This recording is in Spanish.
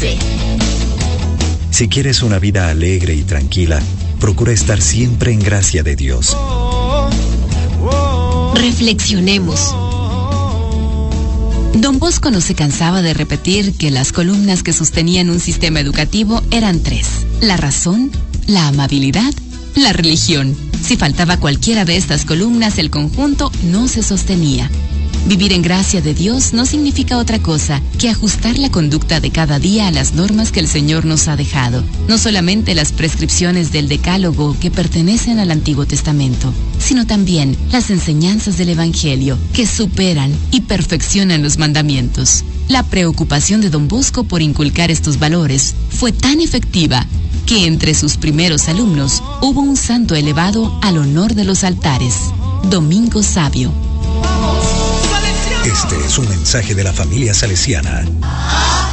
13. Si quieres una vida alegre y tranquila, procura estar siempre en gracia de Dios. Reflexionemos. Don Bosco no se cansaba de repetir que las columnas que sostenían un sistema educativo eran 3: la razón, la amabilidad, la religión. Si faltaba cualquiera de estas columnas, el conjunto no se sostenía. Vivir en gracia de Dios no significa otra cosa que ajustar la conducta de cada día a las normas que el Señor nos ha dejado, no solamente las prescripciones del Decálogo que pertenecen al Antiguo Testamento, sino también las enseñanzas del Evangelio que superan y perfeccionan los mandamientos. La preocupación de Don Bosco por inculcar estos valores fue tan efectiva que entre sus primeros alumnos hubo un santo elevado al honor de los altares, Domingo Sabio. Este es un mensaje de la familia salesiana.